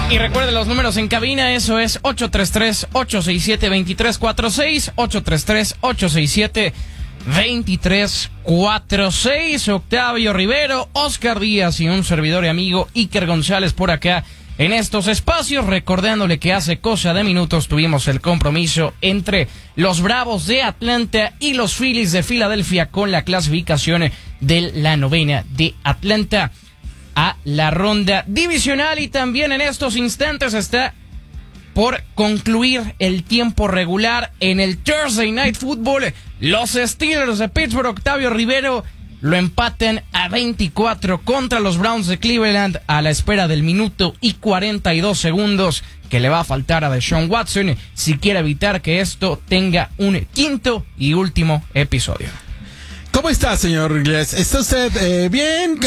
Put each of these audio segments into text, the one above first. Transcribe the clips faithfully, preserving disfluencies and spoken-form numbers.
Y recuerde los números en cabina, eso es ocho tres tres, ocho seis siete, dos tres cuatro seis, ocho tres tres, ocho seis siete, dos tres cuatro seis. Octavio Rivero, Oscar Díaz y un servidor y amigo Iker González por acá en estos espacios, recordándole que hace cosa de minutos tuvimos el compromiso entre los Bravos de Atlanta y los Phillies de Filadelfia con la clasificación de la novena de Atlanta a la ronda divisional. Y también en estos instantes está por concluir el tiempo regular en el Thursday Night Football. Los Steelers de Pittsburgh, Octavio Rivero, lo empatan a veinticuatro contra los Browns de Cleveland a la espera del minuto y cuarenta y dos segundos que le va a faltar a Deshaun Watson si quiere evitar que esto tenga un quinto y último episodio. ¿Cómo está, señor Iglesias? ¿Está usted eh, bien?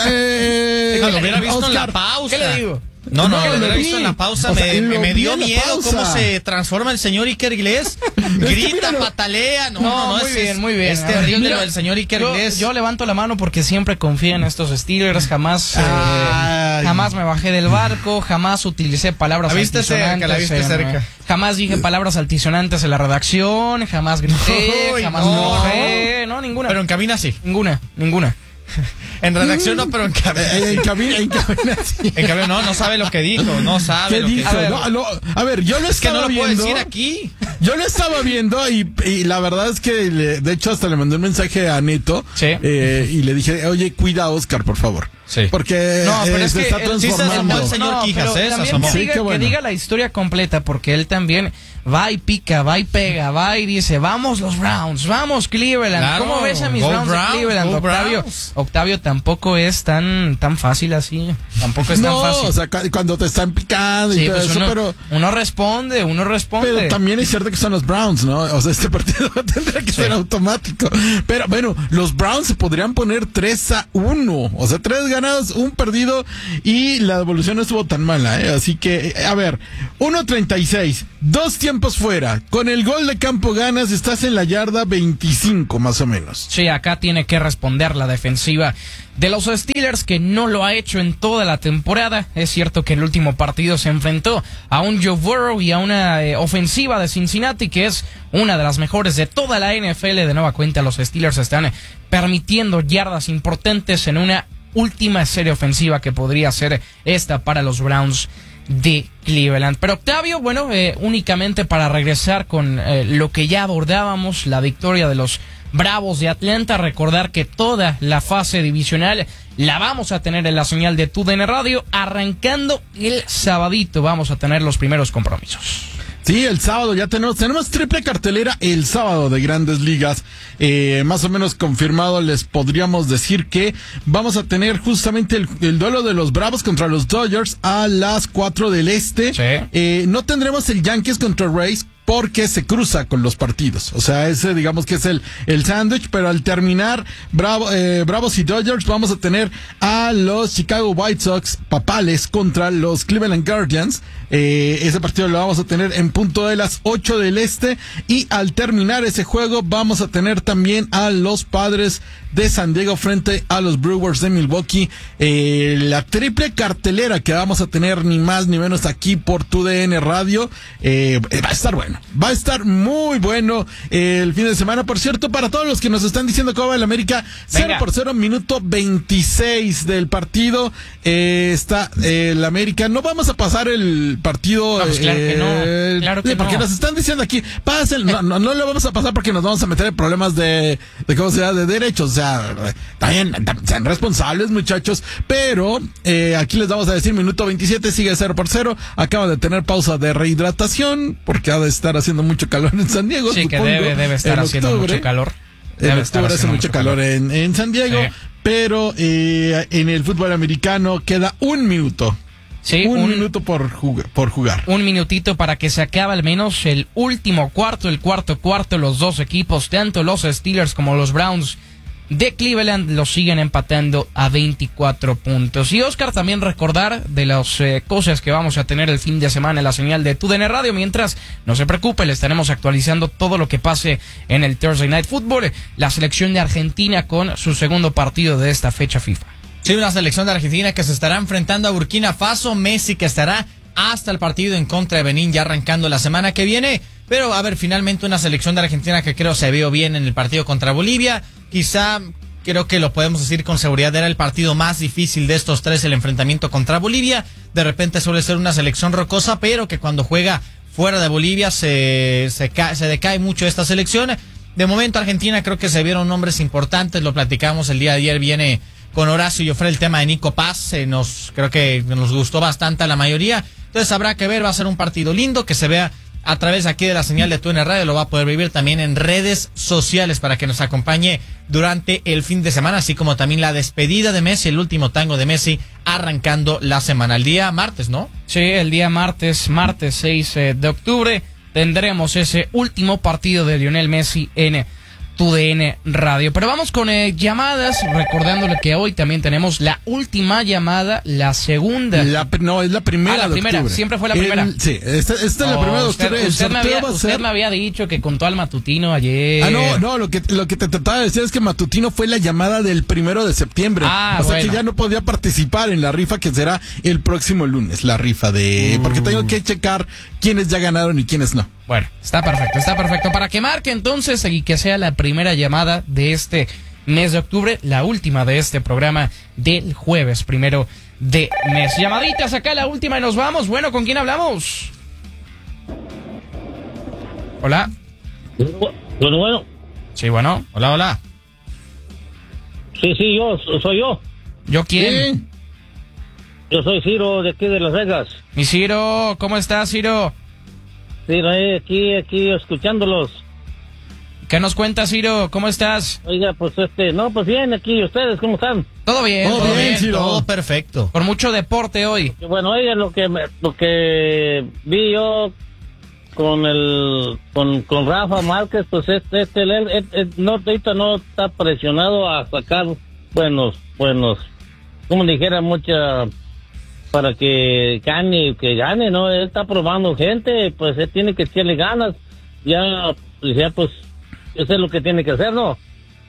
Eh, no, lo hubiera visto Oscar, en la pausa. ¿Qué le digo? No, no, No, lo hubiera lo visto vi. en la pausa. O sea, me, lo me vi dio en la miedo pausa. cómo se transforma el señor Iker Iglesias. Grita, míralo. patalea. No, No, no, no, muy es, bien, muy bien. Es A ver, terrible mira, lo del señor Iker Yo, Iglesias. yo levanto la mano porque siempre confío en estos Steelers, jamás eh, Ay. jamás me bajé del barco, jamás utilicé palabras La viste altisonantes. cerca, la viste en, cerca. eh, Jamás dije palabras altisonantes en la redacción, jamás grité, Uy, jamás no. me enojé, no, ninguna. Pero en cabina sí. Ninguna, ninguna. En redacción no, pero en cabina. Eh, en cabina, en cabina, sí. En cabina no, no sabe lo que dijo. No sabe ¿Qué lo que dijo? dijo. A ver. No, no, a ver, yo lo Es que estaba no lo puedo viendo. decir aquí. Yo lo estaba viendo y, y la verdad es que, le- de hecho, hasta le mandé un mensaje a Neto. Sí. eh, y le dije, oye, cuida a Oscar, por favor. Sí. Porque No, pero eh, es se que está él sí se transformando. asomó el señor No, Quijas, pero ¿eh? Se también asomó. que diga, Sí, qué bueno. que diga la historia completa, porque él también va y pica, va y pega, va y dice, vamos los Browns, vamos Cleveland. Claro, ¿Cómo ves a mis go Browns, Browns, de Cleveland, go Octavio? Browns. Octavio tampoco es tan, tan fácil así, tampoco es No, tan fácil. o sea, cu- cuando te están picando y Sí, todo pues eso, uno, pero... uno responde, uno responde. Pero también es cierto que son los Browns, ¿no? O sea, este partido tendrá que Sí. ser automático. Pero bueno, los Browns se podrían poner tres a uno. O sea, tres ganados, un perdido. Y la devolución no estuvo tan mala, ¿eh? Así que, eh, a ver, uno treinta y seis, dos tiempos fuera. Con el gol de campo ganas, estás en la yarda veinticinco, más o menos. Sí, acá tiene que responder la defensiva de los Steelers, que no lo ha hecho en toda la temporada. Es cierto que el último partido se enfrentó a un Joe Burrow y a una eh, ofensiva de Cincinnati, que es una de las mejores de toda la N F L. De nueva cuenta, los Steelers están eh, permitiendo yardas importantes en una última serie ofensiva que podría ser esta para los Browns de Cleveland. Pero Octavio, bueno, eh, únicamente para regresar con eh, lo que ya abordábamos, la victoria de los Bravos de Atlanta, recordar que toda la fase divisional la vamos a tener en la señal de T U D N Radio, arrancando el sabadito, vamos a tener los primeros compromisos. Sí, el sábado ya tenemos, tenemos triple cartelera el sábado de Grandes Ligas. Eh, más o menos confirmado, les podríamos decir que vamos a tener justamente el, el duelo de los Bravos contra los Dodgers a las cuatro del este. Sí. Eh, no tendremos el Yankees contra Rays porque se cruza con los partidos. O sea, ese digamos que es el, el sándwich, pero al terminar Bravo, eh, Bravos y Dodgers vamos a tener a los Chicago White Sox papales contra los Cleveland Guardians. Eh, ese partido lo vamos a tener en punto de las ocho del este, y al terminar ese juego vamos a tener también a los Padres de San Diego frente a los Brewers de Milwaukee. Eh, la triple cartelera que vamos a tener ni más ni menos aquí por T U D N Radio. Eh, va a estar bueno. Va a estar muy bueno eh, el fin de semana. Por cierto, para todos los que nos están diciendo cómo va el América, cero por cero, minuto veintiséis del partido. Eh, está eh, el América. No vamos a pasar el partido. No, pues claro que no, eh, claro que porque no. nos están diciendo aquí, pasen. No, no, no lo vamos a pasar porque nos vamos a meter en problemas de, de cómo se llama, de derechos. O sea, también sean responsables, muchachos. Pero eh, aquí les vamos a decir, minuto veintisiete, sigue cero por cero. Acaba de tener pausa de rehidratación porque ha de estar haciendo mucho calor en San Diego. Sí, supongo, que debe, debe estar en haciendo octubre. mucho calor. En Debe estar octubre hace haciendo mucho calor en, en San Diego. Sí. Pero eh, en el fútbol americano queda un minuto. Sí, un, un- minuto por jugar, por jugar. Un minutito para que se acabe al menos el último cuarto, el cuarto cuarto. Los dos equipos, tanto los Steelers como los Browns de Cleveland, los siguen empatando a veinticuatro puntos. Y Oscar, también recordar de las eh, cosas que vamos a tener el fin de semana en la señal de T U D N Radio. Mientras, no se preocupe, le estaremos actualizando todo lo que pase en el Thursday Night Football. La selección de Argentina con su segundo partido de esta fecha FIFA. Sí, una selección de Argentina que se estará enfrentando a Burkina Faso. Messi que estará hasta el partido en contra de Benín, ya arrancando la semana que viene. Pero, a ver, finalmente una selección de Argentina que creo se vio bien en el partido contra Bolivia. Quizá, creo que lo podemos decir con seguridad, era el partido más difícil de estos tres, el enfrentamiento contra Bolivia. De repente suele ser una selección rocosa, pero que cuando juega fuera de Bolivia se, se, ca- se decae mucho esta selección. De momento Argentina creo que se vieron nombres importantes, lo platicamos el día de ayer, viene con Horacio y ofrece el tema de Nico Paz, eh, nos creo que nos gustó bastante a la mayoría. Entonces habrá que ver, va a ser un partido lindo que se vea a través aquí de la señal de T U N Radio, lo va a poder vivir también en redes sociales para que nos acompañe durante el fin de semana, así como también la despedida de Messi, el último tango de Messi, arrancando la semana, el día martes, ¿no? Sí, el día martes, martes seis de octubre, tendremos ese último partido de Lionel Messi en T U D N Radio. Pero vamos con eh, llamadas, recordándole que hoy también tenemos la última llamada, la segunda. La, no, es la primera. Ah, la de primera, octubre. siempre fue la primera. El, sí, esta, esta es la No, primera de usted, octubre. El usted, me sorteo había, va a usted ser- me había dicho que contó al matutino ayer. Ah, no, no, lo que, lo que te trataba de decir es que Matutino fue la llamada del primero de septiembre. Ah, o sea bueno. que ya no podía participar en la rifa que será el próximo lunes, la rifa de... Mm. Porque tengo que checar quiénes ya ganaron y quiénes no. Bueno, está perfecto, está perfecto. Para que marque entonces y que sea la primera llamada de este mes de octubre, la última de este programa del jueves primero de mes. Llamaditas acá, la última y nos vamos. Bueno, ¿con quién hablamos? Hola. Bueno, bueno, Sí, bueno. Hola, hola. sí, sí, yo, soy yo. ¿Yo quién? Sí. Yo soy Ciro de aquí de Las Vegas. Mi Ciro, ¿cómo estás, Ciro? Ciro, eh, aquí, aquí, escuchándolos. ¿Qué nos cuentas, Ciro? ¿Cómo estás? Oiga, pues este, no, pues bien, aquí, ¿ustedes cómo están? Todo bien, Todo todo bien, bien. Ciro. Todo perfecto. Con mucho deporte hoy. Y bueno, oiga, lo que, me- lo que vi yo con el, con, con Rafa Márquez, pues este, este, él, él- él no, ahorita no está presionado a sacar buenos, buenos, como dijera, mucha, para que gane, que gane, ¿no? Él está probando gente, pues él tiene que echarle ganas, ya, pues ya, pues, eso es lo que tiene que hacer, ¿no?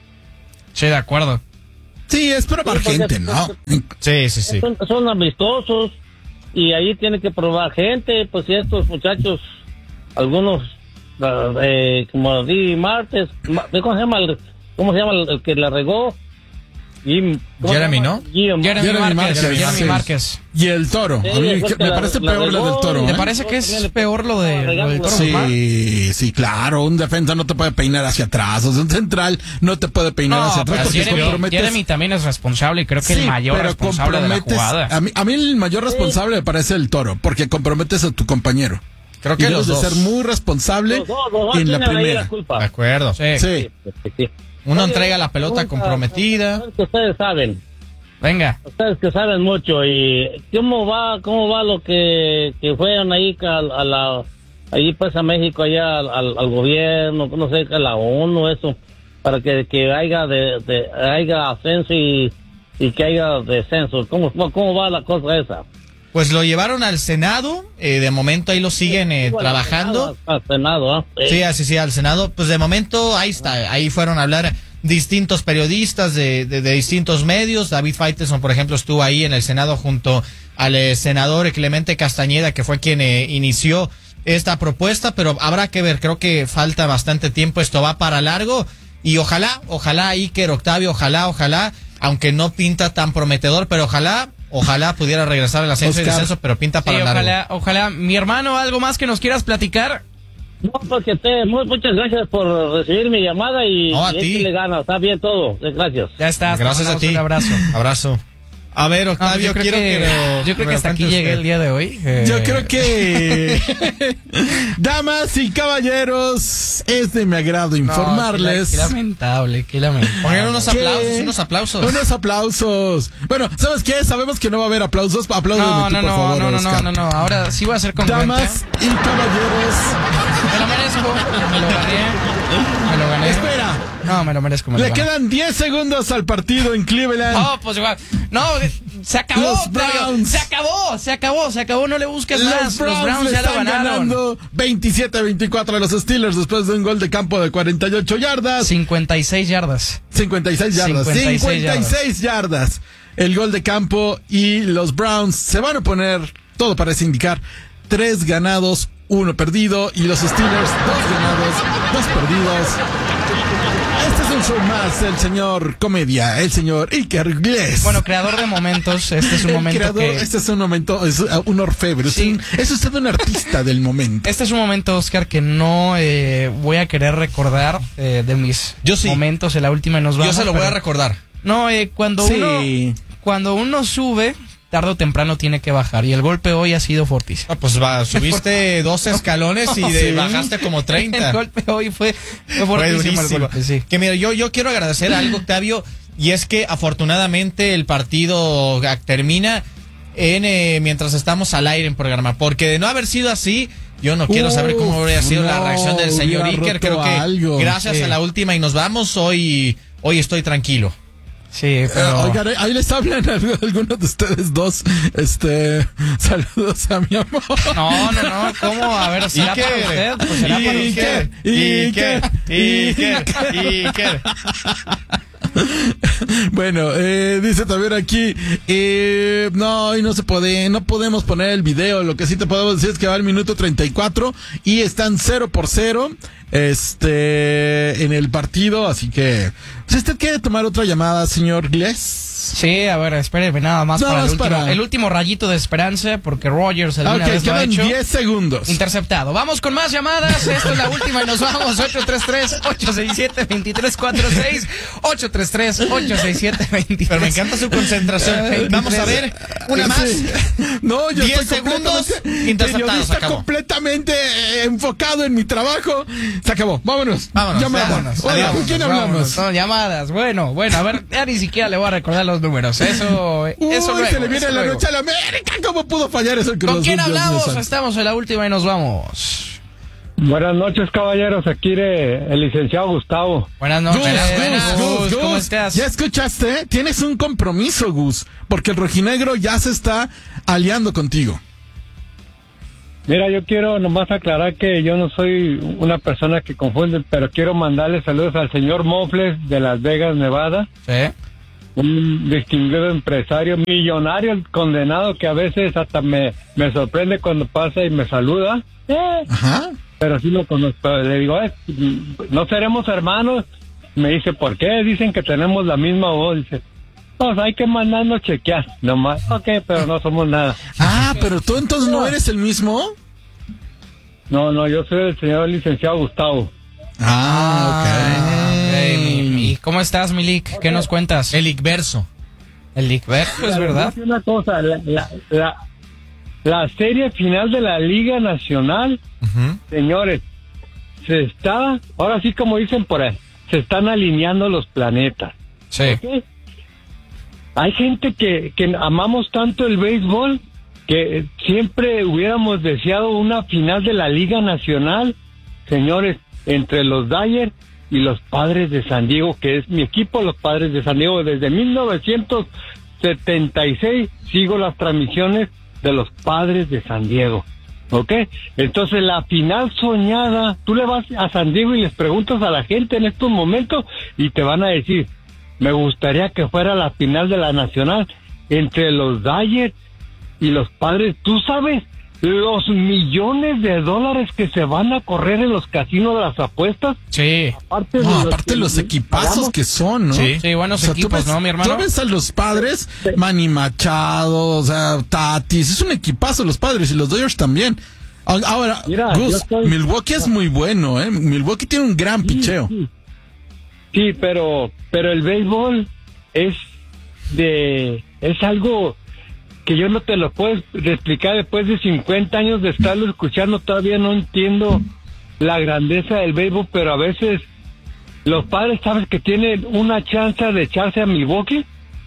Sí, de acuerdo. Sí, es probar Sí, porque- gente, ¿no? Sí, sí, sí. Son, son amistosos y ahí tiene que probar gente, pues si estos muchachos, algunos, ah, eh, como di Martes, Ma- ¿cómo se llama el, cómo se llama el, el que la regó? Jim, ¿cómo se Jeremy, llama? ¿no? Jim- Jeremy, Jeremy Márquez, Márquez, Jeremy sí. Márquez. Y el toro. Sí, A mí fue que que me la- parece la peor la del regó, toro. ¿Te ¿eh? parece que es peor lo de lo del Toro Guzmán? Sí, sí, claro, un defensa no te puede peinar hacia atrás, o sea, un central no te puede peinar hacia No, atrás pero porque Jeremy, comprometes... Jeremy también es responsable y creo que Sí, el mayor pero responsable de la comprometes- jugada. A mí, a mí el mayor responsable me parece el toro, porque comprometes a tu compañero. Creo Y que debes los de dos. ser muy responsable Los dos, los dos en la tienen ahí primera. la culpa. De acuerdo. Sí. Sí. Sí, sí. Uno Oye, entrega la pelota pregunta, comprometida. que ustedes saben. Venga. Ustedes que saben mucho y cómo va, cómo va lo que, que fueron ahí a, a la, ahí pues a México allá al, al, al gobierno, no sé, a la ONU eso, para que, que haya de, de haya ascenso y, y que haya descenso. ¿Cómo, cómo va la cosa esa? Pues lo llevaron al Senado, eh, de momento ahí lo siguen eh, Bueno, trabajando. Al Senado, ¿ah? Sí, así sí, al Senado. Pues de momento ahí está, ahí fueron a hablar distintos periodistas de, de, de distintos medios. David Faitelson, por ejemplo, estuvo ahí en el Senado junto al eh, senador Clemente Castañeda, que fue quien eh, inició esta propuesta, pero habrá que ver, creo que falta bastante tiempo, esto va para largo y ojalá, ojalá Iker, Octavio, ojalá, ojalá, aunque no pinta tan prometedor, pero ojalá, ojalá pudiera regresar al ascenso y Oscar. descenso, pero pinta Sí, para largo. ojalá, ojalá. Mi hermano, ¿algo más que nos quieras platicar? No, porque te, mu- muchas gracias por recibir mi llamada y, No, a y ti. échale ganas, está bien todo, gracias. Ya está. te Gracias a mandamos ti. Un abrazo. Abrazo. A ver, No, Octavio, yo creo quiero que, que, lo- yo creo que me hasta aquí cuente llegué usted. el día de hoy. Eh, Yo creo que, damas y caballeros, es de mi agrado no, informarles. Qué, la- qué lamentable, qué lamentable. Pongan unos que- aplausos, unos aplausos. Unos aplausos. Bueno, ¿sabes qué? Sabemos que no va a haber aplausos. Apláudame No, tú, no, por no, favor, no, no, no, Oscar. no, no. Ahora sí voy a ser congruente. Damas y caballeros, Me lo merezco. Me lo gané. Me lo gané. espera. No, me lo merezco. Me lo Le gané. quedan diez segundos al partido en Cleveland. No, pues igual. No, se acabó. Los Octavio. Browns. Se acabó, se acabó, se acabó. No le busques Los más. Browns, Los Browns le ya lo están ganaron. ganando veintisiete a veinticuatro a los Steelers después de un gol de campo de cuarenta y ocho yardas. cincuenta y seis yardas. cincuenta y seis yardas. cincuenta y seis cincuenta y seis yardas. El gol de campo y los Browns se van a poner, todo parece indicar, tres ganados, uno perdido, y los Steelers, dos ganados, dos perdidos. Este es un show más del señor comedia, el señor Iker Gles. Bueno, creador de momentos, este es un El momento creador, que... Este es un momento, es un orfebre, Sí. es, un, es usted un artista del momento. Este es un momento, Oscar, que no eh, voy a querer recordar eh, de mis Yo sí. momentos en la última y nos vamos. Yo se lo voy pero- a recordar. No, eh, cuando Sí. uno cuando uno sube, tarde o temprano tiene que bajar. Y el golpe hoy ha sido fortísimo. Ah, pues va, subiste dos escalones y de, Sí. bajaste como treinta. El golpe hoy fue, fue Fue fortísimo. el durísimo. golpe, sí. Que mira, yo, yo quiero agradecer algo, Octavio, y es que afortunadamente el partido ah, termina en eh, mientras estamos al aire en programa, porque de no haber sido así, yo no quiero saber cómo habría sido la no, reacción del señor hubiera Iker. Creo roto que algo. gracias Sí. a la última y nos vamos, hoy, hoy estoy tranquilo. Sí, pero... Eh, oigan, ahí les hablan a algunos de ustedes dos. Este, saludos a mi amor. No, no, no, ¿cómo? A ver, ¿será para usted? Pues será para usted. Iker, Iker, Iker, Iker. Bueno, eh, dice también aquí, eh, no, hoy no se puede, no podemos poner el video. Lo que sí te podemos decir es que va al minuto treinta y cuatro y están cero por cero, este, en el partido. Así que, si usted quiere tomar otra llamada, señor Gles. Sí, a ver, espéreme nada más No, para, el es último, para- el último rayito de esperanza, porque Rogers alguna Ok, vez lo ha quedan hecho. diez segundos. Interceptado. Vamos con más llamadas. Esto es la última y nos vamos. ocho tres tres, ocho seis siete, dos tres cuatro seis. ocho tres tres, ocho seis siete, dos tres. Pero me encanta su concentración. Vamos a ver, una más. Sí. No, yo Diez estoy segundos, completamente- interceptados, periodista acabó. completamente eh, enfocado en mi trabajo. Se acabó. Vámonos. Vámonos, Llamadas. vámonos. Hola, Adiós. ¿con quién Vámonos, hablamos? Son llamadas. Bueno, bueno, a ver, ya ni siquiera le voy a recordar los números. Eso, Uy, eso luego, se le viene eso la luego. noche a la América. ¿Cómo pudo fallar eso? el Cruz ¿Con quién Azul? Dios mío hablamos? santo. Estamos en la última y nos vamos. Buenas noches, caballeros. Aquí de- el licenciado Gustavo. Buenas Gus, noches. Buenas, Gus, Gus, Gus, ¿cómo Gus. estás? ¿Ya escuchaste? Tienes un compromiso, Gus, porque el rojinegro ya se está aliando contigo. Mira, yo quiero nomás aclarar que yo no soy una persona que confunde, pero quiero mandarle saludos al señor Mofles de Las Vegas, Nevada. Sí. Un distinguido empresario, millonario, el condenado, que a veces hasta me, me sorprende cuando pasa y me saluda. Eh, Ajá. pero sí lo conozco. Le digo, eh, ¿no seremos hermanos? Me dice, ¿por qué? Dicen que tenemos la misma voz. Dice, pues hay que mandarnos chequear. Nomás, ok, pero no somos nada. Ah, pero tú entonces no eres el mismo. No, no, yo soy el señor licenciado Gustavo. Ah, ok, mi- mi- ¿Cómo estás, Milik? ¿Qué nos cuentas? El Icverso. El Lickberg, pues verdad. Voy a decir una cosa, la, la, la, la serie final de la Liga Nacional, señores, se está, ahora sí como dicen por ahí, se están alineando los planetas. Sí. ¿Ok? Hay gente que, que amamos tanto el béisbol que siempre hubiéramos deseado una final de la Liga Nacional, señores, entre los Dodgers y los Padres de San Diego, que es mi equipo, los Padres de San Diego. Desde mil novecientos setenta y seis sigo las transmisiones de los Padres de San Diego, ¿ok? Entonces la final soñada, tú le vas a San Diego y les preguntas a la gente en estos momentos y te van a decir, me gustaría que fuera la final de la Nacional entre los Dodgers y los Padres. Tú sabes los millones de dólares que se van a correr en los casinos de las apuestas. Sí. Aparte de No, los aparte que los equipazos pagamos. que son, ¿no? Sí. Sí, buenos O sea, tú equipos, ves- ¿no, mi hermano? Tú ves a los Padres, Manny Machado, o sea, Tatis, es un equipazo los Padres y los Dodgers también. A- Ahora, Mira, yo Gus, estoy- Milwaukee es muy bueno, ¿eh? Milwaukee tiene un gran picheo. Sí, sí, pero pero el béisbol es de es algo que yo no te lo puedo explicar después de cincuenta años de estarlo escuchando. Todavía no entiendo la grandeza del béisbol, pero a veces los Padres, sabes que tienen una chance de echarse a Milwaukee,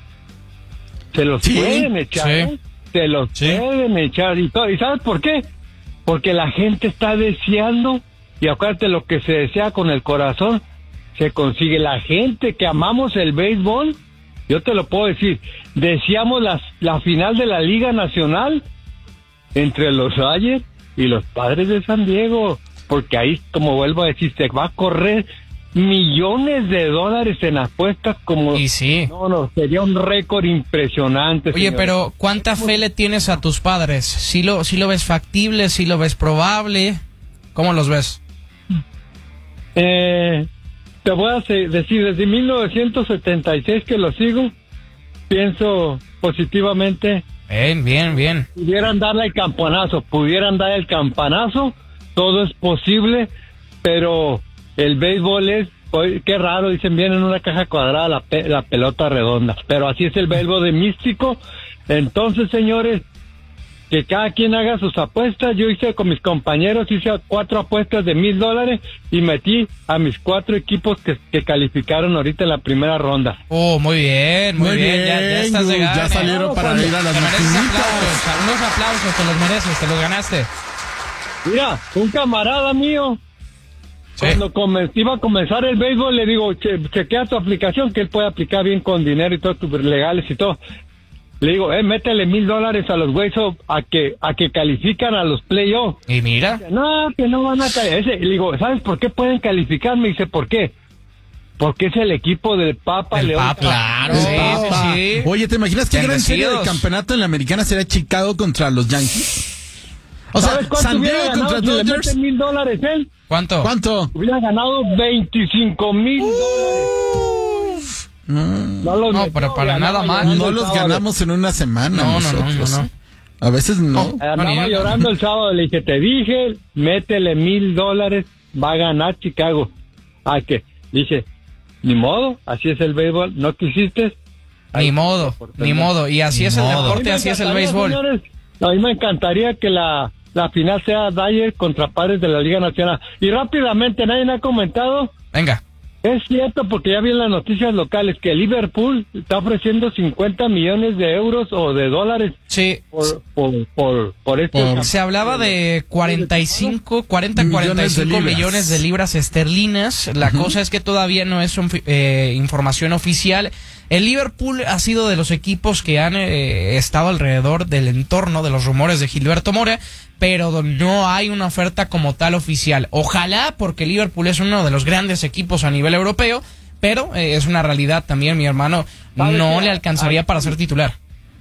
se los Sí, pueden echar, sí. ¿eh? se los Sí. pueden echar y todo. ¿Y sabes por qué? Porque la gente está deseando, y acuérdate, lo que se desea con el corazón se consigue. La gente que amamos el béisbol, yo te lo puedo decir, deseamos la, la final de la Liga Nacional entre los Dodgers y los Padres de San Diego, porque ahí, como vuelvo a decir, se va a correr millones de dólares en apuestas como... Y sí. No, no, sería un récord impresionante. Oye, señor. pero ¿cuánta fe le tienes a tus padres? ¿Sí lo, sí lo ves factible? ¿Sí lo ves probable? ¿Cómo los ves? Eh, te voy a se- decir, desde mil novecientos setenta y seis que lo sigo, pienso positivamente. Bien, bien, bien. Pudieran darle el campanazo, pudieran dar el campanazo, todo es posible, pero el béisbol es, oye, qué raro, dicen, viene en una caja cuadrada la, pe- la pelota redonda, pero así es el béisbol de místico. Entonces, señores, que cada quien haga sus apuestas. Yo hice con mis compañeros, hice cuatro apuestas de mil dólares y metí a mis cuatro equipos que, que calificaron ahorita en la primera ronda. Oh, muy bien, muy, Muy bien. Ya, ya bien, estás de Gus, ya gane. salieron No, para cuando- ir a las te mereces maquinitas. aplausos, unos aplausos, te los mereces, te los ganaste. Mira, un camarada mío, Sí. cuando come- iba a comenzar el béisbol, le digo, che, chequea tu aplicación, que él puede aplicar bien con dinero y todo, tus legales y todo. Le digo, eh, métele mil dólares a los huesos a que a que califican a los playoffs. Y mira, No, que no van a calificar. Le digo, ¿sabes por qué pueden calificar? Me dice, ¿por qué? Porque es el equipo del Papa El León. Papa, claro, El sí, Papa. sí, sí. Oye, ¿te imaginas qué gran serie de Bendecidos. campeonato en la americana sería Chicago contra los Yankees? O sea, ¿Sabes cuánto San hubiera Diego ganado contra si le Dodgers. meten mil dólares él? ¿Cuánto? ¿Cuánto? Hubiera ganado veinticinco mil dólares. No, los No, metió, pero para ganaba nada mal. llorando No el los sábado. ganamos en una semana No, no, no, nosotros. no, no. A veces no. Andaba No, ni- llorando el sábado, le dije, te dije, métele mil dólares, va a ganar Chicago. ¿A qué? Dice, ni modo, así es el béisbol, no quisiste. Ni modo, ni modo. Y así Ni es el modo. deporte, así es el encantaría, béisbol. señores, a mí me encantaría que la, la final sea Dodgers contra Padres de la Liga Nacional. Y rápidamente, nadie me ha comentado, Venga. es cierto, porque ya vi en las noticias locales que Liverpool está ofreciendo cincuenta millones de euros o de dólares Sí. por, por, por, por este Por- campeonato. Se hablaba de cuarenta y cinco, cuarenta, Millones cuarenta y cinco de libras. millones de libras esterlinas. La cosa es que todavía no es eh, información oficial. El Liverpool ha sido de los equipos que han eh, estado alrededor del entorno de los rumores de Gilberto Mora, pero no hay una oferta como tal oficial. Ojalá, porque Liverpool es uno de los grandes equipos a nivel europeo, pero eh, es una realidad también, mi hermano, ¿Sabe no qué? le alcanzaría Ah, para ser titular.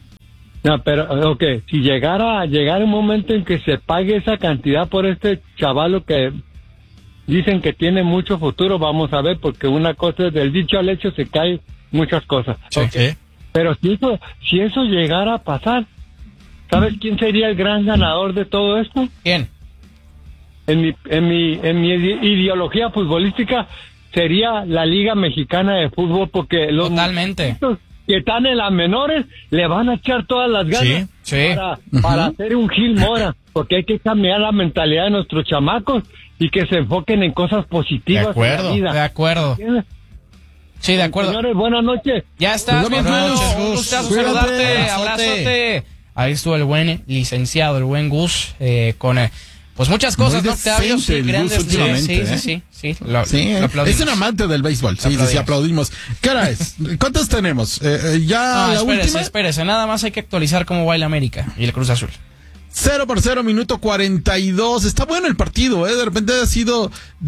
No, pero, ok, si llegara, llegara un momento en que se pague esa cantidad por este chavalo que dicen que tiene mucho futuro, vamos a ver, porque una cosa es del dicho al hecho se cae muchas cosas. Sí. Pero si eso, si eso llegara a pasar, ¿sabes quién sería el gran ganador de todo esto? Bien. En mi, en mi, en mi ide- ideología futbolística sería la Liga Mexicana de Fútbol, porque los Totalmente. muchachitos que están en las menores le van a echar todas las ganas Sí, sí. para, para hacer un Gil Mora, porque hay que cambiar la mentalidad de nuestros chamacos y que se enfoquen en cosas positivas De acuerdo, en la vida. De acuerdo. ¿Entiendes? Sí, de acuerdo. Señores, buenas noches. Ya estás, Nos mi vemos, hermano. Gus. Un gustazo Cuídate. saludarte. Abrazote. Abrazote. Ahí estuvo el buen licenciado, el buen Gus, eh, con eh, pues muchas cosas, Muy ¿no? Octavio, decente sí, el grandes. Gus últimamente, sí, sí, ¿eh? sí, sí, sí. Lo, Sí, lo aplaudimos. es un amante del béisbol. Sí, sí, sí, aplaudimos. ¿Qué hora es? ¿Cuántos tenemos? Eh, eh, ya No, la espérese, última. espérese. Nada más hay que actualizar cómo va el América y el Cruz Azul. Cero por cero, minuto cuarenta y dos. Está bueno el partido, ¿eh? De repente ha sido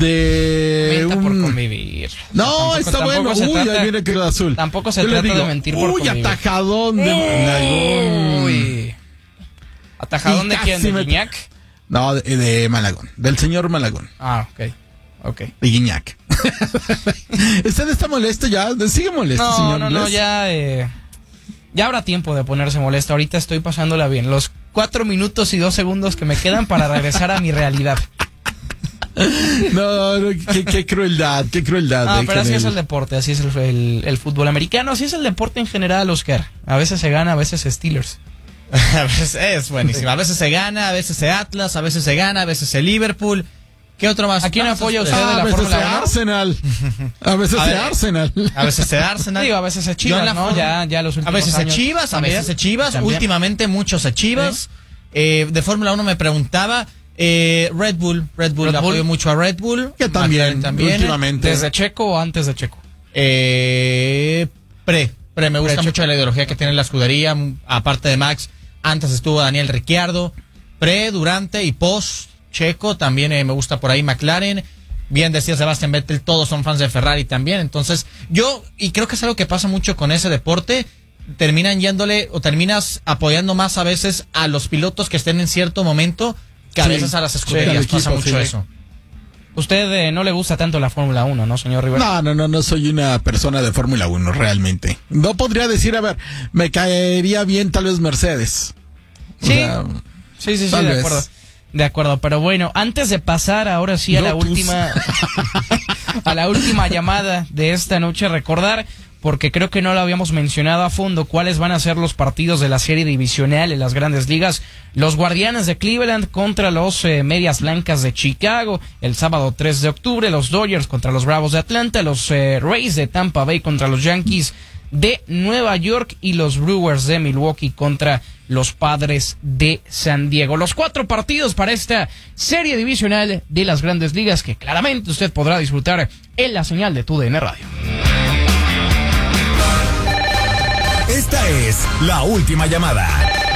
de Comenta por un... convivir. No, Tampoco- está tampoco bueno. se Uy, trata- ahí viene el Cruz Azul. Tampoco se Yo le trata digo, de mentir por Uy, convivir. atajadón de... Uy. ¿Atajadón Y de quién? casi ¿De me- Guiñac? No, de, de Malagón. Del señor Malagón. Ah, ok. Ok. De Guiñac. ¿Usted está molesto ya? Sigue molesto, No, señor. no, no, Bless. ya, eh, ya habrá tiempo de ponerse molesto. Ahorita estoy pasándola bien. Los cuatro minutos y dos segundos que me quedan para regresar a mi realidad. No, no, qué, qué crueldad, qué crueldad. No, pero así dejen es el- el deporte, así es el, el, el fútbol americano, así es el deporte en general, Oscar. A veces se gana, a veces Steelers. A veces es buenísimo. A veces se gana, a veces se Atlas, a veces se gana, a veces se Liverpool. ¿Qué otro más? ¿A quién Vamos apoya esperar. usted de Ah, la a veces Fórmula de uno? Arsenal. A veces A de ver. Arsenal. A veces se Arsenal. Digo, a veces se Yo en Chivas, la ¿no? forma- Ya, ya los A últimos veces se años Chivas, a también. veces se Chivas. También. Últimamente muchos se Chivas. Eh, de Fórmula uno me preguntaba eh, Red Bull. Red Bull, Red Bull. apoyo mucho a Red Bull. Que también, McLaren también. últimamente. ¿Desde Checo o antes de Checo? Eh, pre, pre, me gusta Pre, mucho la ideología que tiene la escudería, m- aparte de Max, antes estuvo Daniel Ricciardo, pre, durante y post Checo, también eh, me gusta por ahí McLaren, Bien decía Sebastián Vettel, todos son fans de Ferrari también. Entonces, yo, y creo que es algo que pasa mucho con ese deporte, terminan yéndole o terminas apoyando más a veces a los pilotos que estén en cierto momento que a Sí. veces a las escuderías. Sí, al pasa equipo, mucho sí. eso. Usted eh, no le gusta tanto la Fórmula uno, ¿no, señor Rivera? No, no, no, no soy una persona de Fórmula uno, realmente. No podría decir, a ver, me caería bien tal vez Mercedes. O Sí, sea, sí, sí, sí, tal de vez. acuerdo. De acuerdo, pero bueno, antes de pasar ahora sí a la Lotus. última a la última llamada de esta noche, recordar, porque creo que no lo habíamos mencionado a fondo, cuáles van a ser los partidos de la serie divisional en las Grandes Ligas. Los Guardianes de Cleveland contra los eh, Medias Blancas de Chicago el sábado tres de octubre, los Dodgers contra los Bravos de Atlanta, los eh, Rays de Tampa Bay contra los Yankees de Nueva York y los Brewers de Milwaukee contra los Padres de San Diego. Los cuatro partidos para esta serie divisional de las Grandes Ligas que claramente usted podrá disfrutar en la señal de Tu D N Radio. Esta es la última llamada.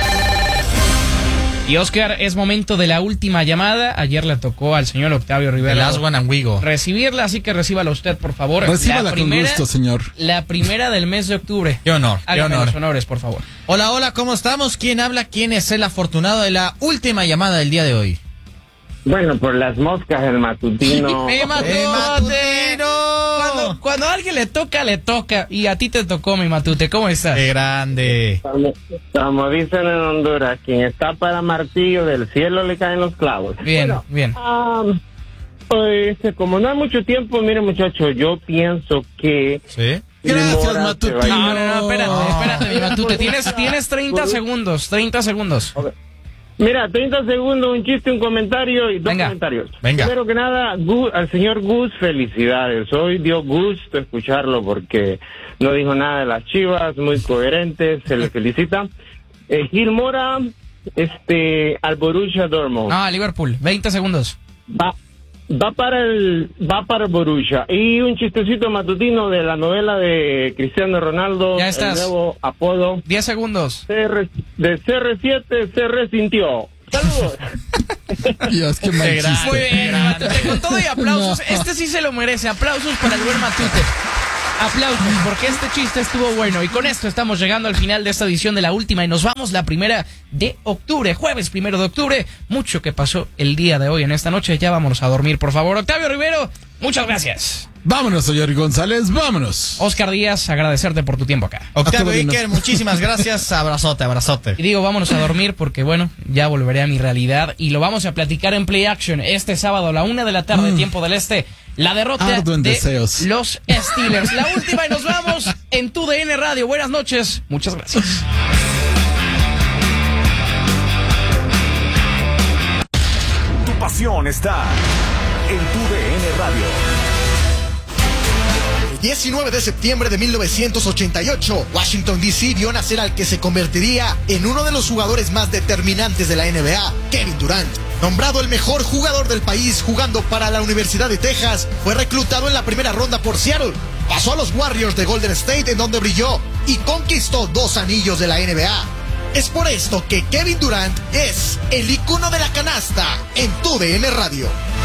Y Oscar, es momento de la última llamada. Ayer le tocó al señor Octavio The Rivera last one and we go. recibirla, así que recíbala usted, por favor. Recíbala La con primera- gusto, señor. La primera del mes de octubre. Qué honor, qué Hágame honor. los honores, por favor. Hola, hola, ¿cómo estamos? ¿Quién habla? ¿Quién es el afortunado de la última llamada del día de hoy? Bueno, por las moscas, el matutino. ¡Eh, Matute! ¡Eh, matutino! Cuando, cuando a alguien le toca, le toca. Y a ti te tocó, mi Matute. ¿Cómo estás? ¡Qué grande! Como, como dicen en Honduras, quien está para martillo, del cielo le caen los clavos. Bien, Bueno, bien. ah, pues, como no hay mucho tiempo, mire, muchacho, yo pienso que... ¿Sí? Gracias, Mora se Matutino. va a- No, no, no, espérate, espérate, mi Matute. Tienes, tienes treinta Por- segundos, treinta segundos. Mira, treinta segundos, un chiste, un comentario y dos Venga. comentarios. Venga. Primero que nada, Gu- al señor Gus, felicidades. Hoy dio gusto escucharlo porque no dijo nada de las Chivas, muy coherente, se le felicita. Eh, Gil Mora, este, al Borussia Dortmund. No, Liverpool, veinte segundos. Va, va para el, va para el Borussia. Y un chistecito matutino de la novela de Cristiano Ronaldo, Ya el estás. nuevo apodo. diez segundos. C R de C R siete se resintió. Saludos. Dios, qué mal Qué gran- chiste. Muy bien, Matute, con todo y aplausos. No. Este sí se lo merece. Aplausos para el buen Matute. Aplausos, porque este chiste estuvo bueno. Y con esto estamos llegando al final de esta edición de la última. Y nos vamos la primera de octubre, jueves primero de octubre. Mucho que pasó el día de hoy en esta noche. Ya vámonos a dormir, por favor. Octavio Rivero, muchas gracias. Vámonos, señor González, vámonos. Oscar Díaz, agradecerte por tu tiempo acá. Octavio Hasta luego. Iker, muchísimas gracias. Abrazote, abrazote. Y digo, vámonos a dormir porque, bueno, ya volveré a mi realidad. Y lo vamos a platicar en Play Action este sábado a la una de la tarde, Mm. tiempo del este. La derrota Ardo en de deseos. los Steelers. La última y nos vamos en Tu D N Radio. Buenas noches. Muchas gracias. Tu pasión está en Tu D N Radio. El diecinueve de septiembre de mil novecientos ochenta y ocho, Washington D C vio nacer al que se convertiría en uno de los jugadores más determinantes de la N B A, Kevin Durant. Nombrado el mejor jugador del país jugando para la Universidad de Texas, fue reclutado en la primera ronda por Seattle. Pasó a los Warriors de Golden State, en donde brilló y conquistó dos anillos de la N B A. Es por esto que Kevin Durant es el icono de la canasta en Tu D N Radio.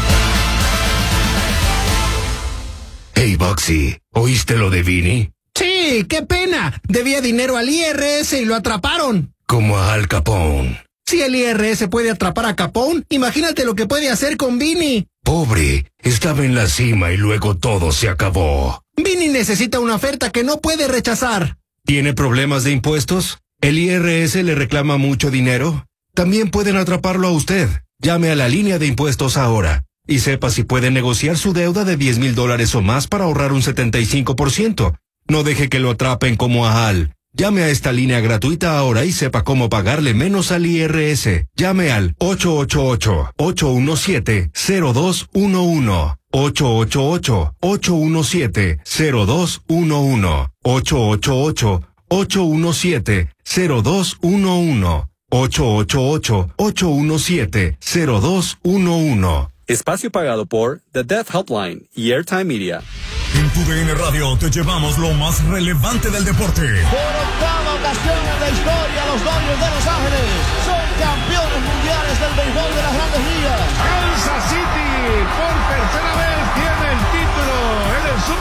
Hey, Boxy, ¿oíste lo de Vini? Sí, qué pena. Debía dinero al I R S y lo atraparon. Como a Al Capone. Si el I R S puede atrapar a Capone, imagínate lo que puede hacer con Vini. Pobre, estaba en la cima y luego todo se acabó. Vini necesita una oferta que no puede rechazar. ¿Tiene problemas de impuestos? ¿El I R S le reclama mucho dinero? También pueden atraparlo a usted. Llame a la línea de impuestos ahora y sepa si puede negociar su deuda de diez mil dólares o más para ahorrar un setenta y cinco por ciento. No deje que lo atrapen como a Al. Llame a esta línea gratuita ahora y sepa cómo pagarle menos al I R S. Llame al ocho ocho ocho, ocho uno siete, cero dos uno uno. ocho ocho ocho, ocho uno siete, cero dos uno uno. ocho ocho ocho, ocho uno siete, cero dos uno uno. ocho ocho ocho, ocho uno siete, cero dos uno uno. Espacio pagado por The Deaf Helpline y Airtime Media. En Tu D N Radio te llevamos lo más relevante del deporte. Por octava ocasión en la historia, los Dodgers de Los Ángeles son campeones mundiales del béisbol de las Grandes Ligas. Kansas City, por tercera vez,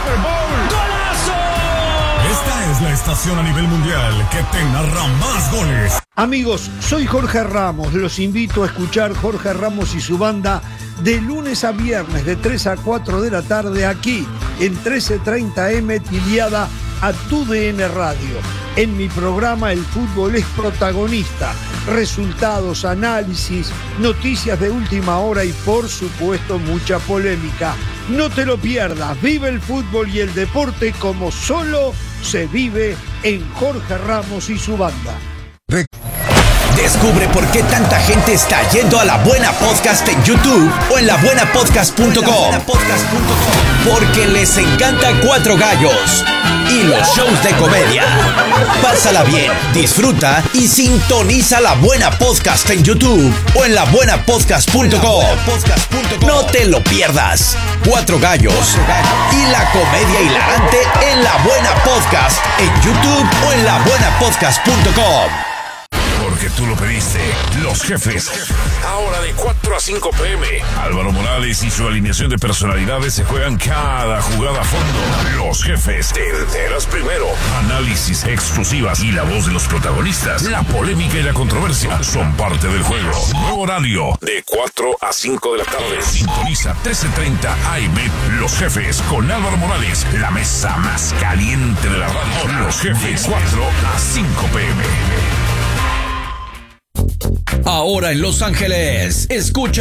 Super Bowl. ¡Golazo! Esta es la estación a nivel mundial que te narra más goles. Amigos, soy Jorge Ramos. Los invito a escuchar Jorge Ramos y su banda de lunes a viernes de tres a cuatro de la tarde aquí en trece treinta eme Tiliada a Tu D N Radio. En mi programa el fútbol es protagonista. Resultados, análisis, noticias de última hora y por supuesto mucha polémica. No te lo pierdas. Vive el fútbol y el deporte como solo se vive en Jorge Ramos y su banda. Descubre por qué tanta gente está yendo a La Buena Podcast en YouTube o en la buena podcast punto com. Porque les encanta Cuatro Gallos y los shows de comedia. Pásala bien, disfruta y sintoniza La Buena Podcast en YouTube o en la buena podcast punto com. No te lo pierdas. Cuatro Gallos y la comedia hilarante en La Buena Podcast en YouTube o en la buena podcast punto com. Porque tú lo pediste. Los Jefes. Ahora de cuatro a cinco pm. Álvaro Morales y su alineación de personalidades se juegan cada jugada a fondo. Los Jefes. Te enteras primero. Análisis, exclusivas y la voz de los protagonistas. La polémica y la controversia son parte del juego. Nuevo horario de cuatro a cinco de la tarde. Sintoniza trece treinta A M. Los Jefes con Álvaro Morales. La mesa más caliente de la radio. Los Jefes. cuatro a cinco pm. Ahora en Los Ángeles, escucha